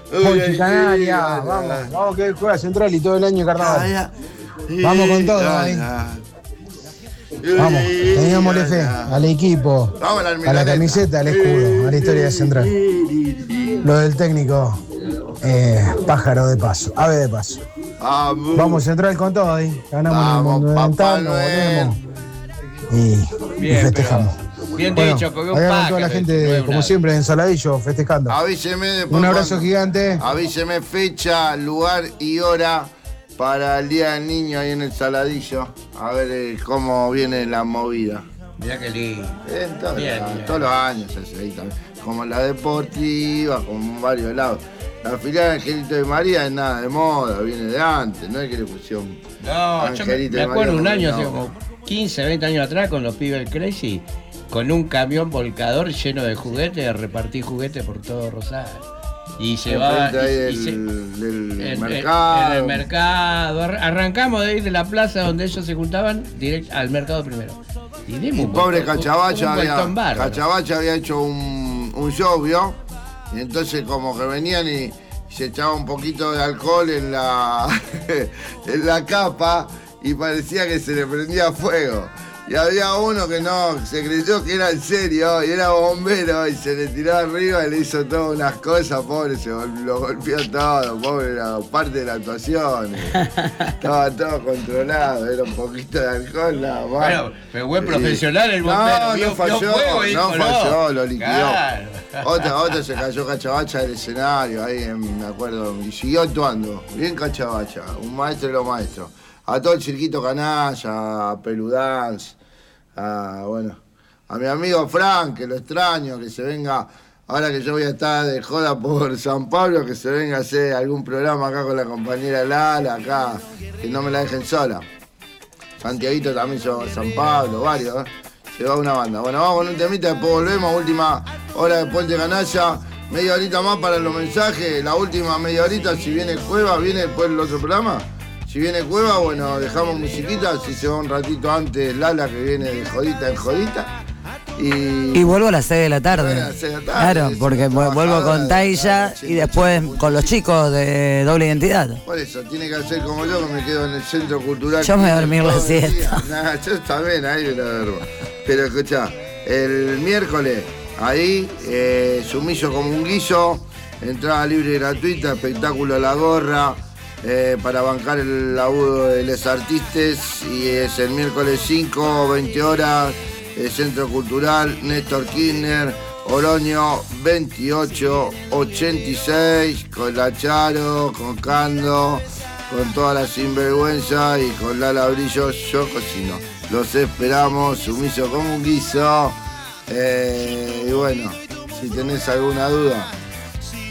Ponchi Canaria, vamos que juega Central y todo el año carnaval. Vamos con todo, ahí. Vamos, teníamosle fe al equipo, a la camiseta, al escudo, a la historia de Central. Lo del técnico, pájaro de paso, ave de paso. Vamos Central con todo ahí. Ganamos en el Monumental, nos volvemos y festejamos. Bien bueno, dicho, con un allá pájaro. con toda la gente, como siempre, en Saladillo, festejando. Avíseme después. Un abrazo gigante. Avíseme fecha, lugar y hora para el Día del Niño ahí en el Saladillo. A ver cómo viene la movida. Mirá qué lindo. Todos los años se hace ahí también. Como la deportiva, como en varios lados. La filial de Angelito de María es nada de moda, viene de antes, no es que le pusieron. No, yo me acuerdo un año, hace como 15, 20 años atrás, con los pibes del Crazy, con un camión volcador lleno de juguetes, repartí juguetes por todo Rosario. Y llevaba del mercado. En el mercado. Arrancamos de ir de la plaza donde ellos se juntaban directo al mercado primero. Y pobre Cachabacha había hecho un show, ¿vio? Y entonces como que venían y se echaba un poquito de alcohol en la en la capa y parecía que se le prendía fuego. Y había uno que no, se creyó que era en serio y era bombero y se le tiró arriba y le hizo todas unas cosas, pobre, lo golpeó todo, pobre, era parte de la actuación. Estaba todo controlado, era un poquito de alcohol nada más. Bueno, pero buen profesional el bombero. No falló, lo liquidó. Claro. Otra se cayó Cachabacha del escenario, ahí me acuerdo, y siguió actuando. Bien Cachabacha, un maestro de los maestros. A todo el circuito canalla, a Peludance, a mi amigo Frank, que lo extraño, que se venga, ahora que yo voy a estar de joda por San Pablo, que se venga a hacer algún programa acá con la compañera Lala, acá, que no me la dejen sola. Santiaguito también se va a San Pablo, varios, se va una banda. Bueno, vamos con un temita, después volvemos, última hora de Puente Canalla, media horita más para los mensajes, la última media horita, si viene Cueva, viene después el otro programa. Si viene Cueva, bueno, dejamos musiquita, si se va un ratito antes Lala, que viene de jodita en jodita. Y vuelvo a las 6 de la tarde. Claro, porque vuelvo con Tailla y después con los chicos de Doble Identidad. Por eso, tiene que hacer como yo, que me quedo en el Centro Cultural. Yo me voy a dormir la siesta. Nah, yo también, ahí me la duermo. Pero escuchá, el miércoles, ahí, sumiso como un guiso, entrada libre y gratuita, espectáculo La Gorra. Para bancar el laburo de los artistas y es el miércoles 5, 20 horas, el Centro Cultural Néstor Kirchner, Oroño 2886, con la Charo, con Cando, con toda la sinvergüenza y con Lala Brillo, yo cocino. Los esperamos, sumiso como un guiso. Y bueno, si tenés alguna duda,